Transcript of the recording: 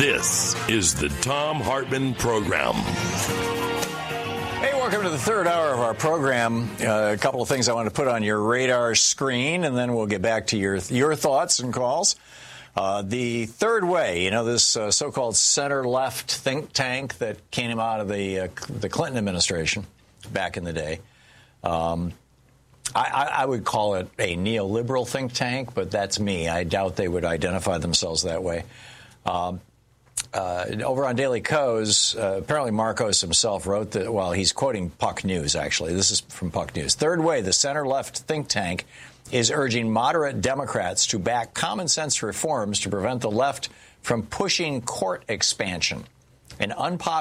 This is the Thom Hartmann Program. Hey, welcome to the third hour of our program. A couple of things I want to put on your radar screen, and then we'll get back to your thoughts and calls. The Third Way, this so-called center-left think tank that came out of the Clinton administration back in the day. I would call it a neoliberal think tank, but that's me. I doubt they would identify themselves that way. Over on Daily Kos, apparently Marcos himself wrote that, well, he's quoting Puck News, actually. This is from Puck News. Third Way, the center-left think tank, is urging moderate Democrats to back common-sense reforms to prevent the left from pushing court expansion. An unpopular